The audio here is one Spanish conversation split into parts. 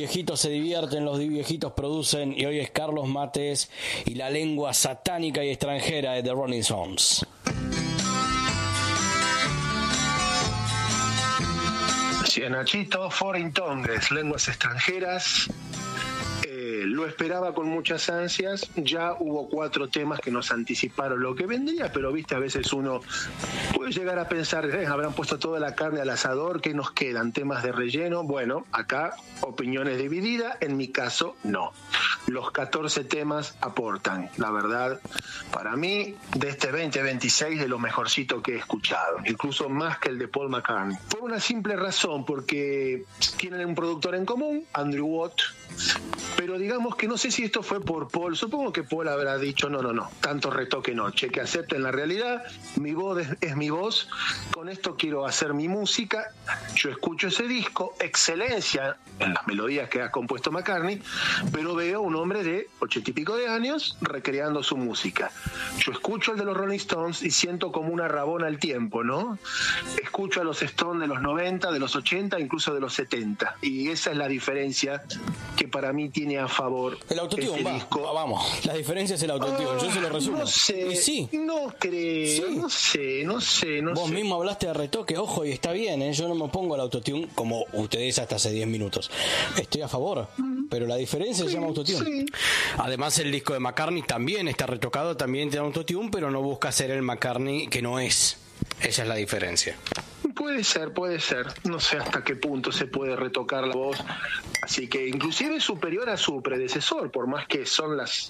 viejitos se divierten, los viejitos producen, y hoy es Carlos Mates y la lengua satánica y extranjera de The Rolling Stones. Sí, Nachito, Foreign Tongues, lenguas extranjeras. Lo esperaba con muchas ansias. Ya hubo 4 temas que nos anticiparon lo que vendría, pero viste, a veces uno puede llegar a pensar, habrán puesto toda la carne al asador, ¿qué nos quedan? ¿Temas de relleno? Bueno, acá opiniones divididas, en mi caso no. Los 14 temas aportan, la verdad, para mí, de este 2026, de lo mejorcito que he escuchado, incluso más que el de Paul McCartney. Por una simple razón, porque tienen un productor en común, Andrew Watt, pero digamos que no sé si esto fue por Paul. Supongo que Paul habrá dicho no, tanto retoque no, que acepten la realidad, mi voz es mi voz, con esto quiero hacer mi música. Yo escucho ese disco, excelencia en las melodías que ha compuesto McCartney, pero veo un hombre de 80 y pico de años recreando su música. Yo escucho el de los Rolling Stones y siento como una rabona al tiempo, ¿no? Escucho a los Stones de los 90, de los 80, incluso de los 70, y esa es la diferencia que para mí tiene a favor el autotune. Vamos, la diferencia es el autotune. Yo se lo resumo. No sé, y sí, no creo, sí. no sé. Vos mismo hablaste de retoque, ojo, y está bien, ¿eh? Yo no me pongo al autotune como ustedes hasta hace 10 minutos. Estoy a favor, pero la diferencia se llama autotune. Sí. Además, el disco de McCartney también está retocado, también tiene autotune, pero no busca ser el McCartney que no es. Esa es la diferencia. Puede ser. No sé hasta qué punto se puede retocar la voz. Así que inclusive es superior a su predecesor, por más que son las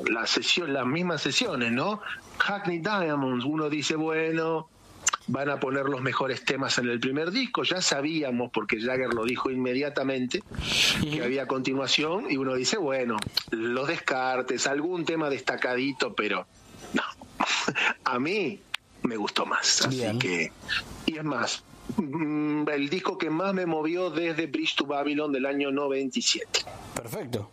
mismas sesiones, ¿no? Hackney Diamonds, uno dice, bueno, van a poner los mejores temas en el primer disco. Ya sabíamos, porque Jagger lo dijo inmediatamente, que había continuación, y uno dice, bueno, los descartes, algún tema destacadito, pero no. A mí me gustó más. Así bien. Que, y es más, el disco que más me movió desde Bridge to Babylon del año 97. Perfecto.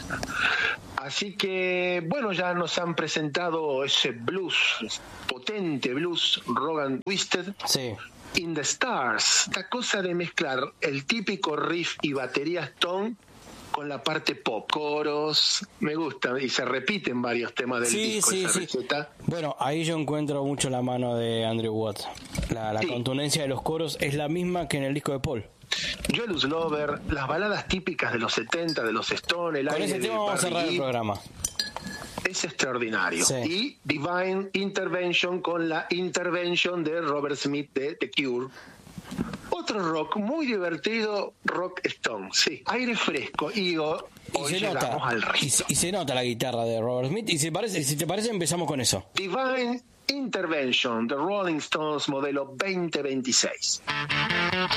Así que, bueno, ya nos han presentado ese blues, potente blues, Rogan Twisted. Sí. In the Stars, esta cosa de mezclar el típico riff y batería Stone con la parte pop, coros, me gusta, y se repiten varios temas del disco, esa receta. Bueno, ahí yo encuentro mucho la mano de Andrew Watt. La contundencia de los coros es la misma que en el disco de Paul. Jealous Lover, las baladas típicas de los 70, de los Stones, el con aire ese tema vamos a cerrar el programa. Es extraordinario. Sí. Y Divine Intervention con la intervention de Robert Smith de The Cure. Otro rock muy divertido, rock Stone, sí, aire fresco, y hoy llegamos al ritmo. Y se nota la guitarra de Robert Smith, y si te parece empezamos con eso. Divine Intervention, The Rolling Stones modelo 2026.